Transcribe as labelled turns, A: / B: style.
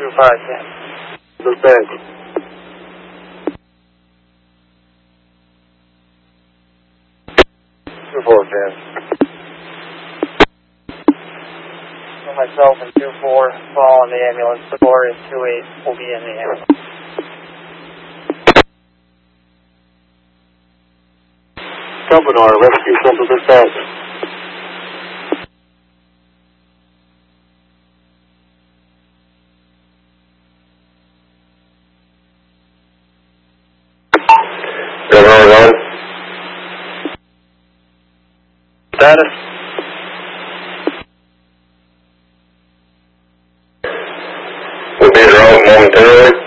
A: 2510.
B: Understand.
A: 2410. Myself and 24 fall in the ambulance. The board is 28 will be in the ambulance.
B: Commodore, rescue center dispatch.
C: Governor 1.
B: Status.
C: We'll be around momentarily.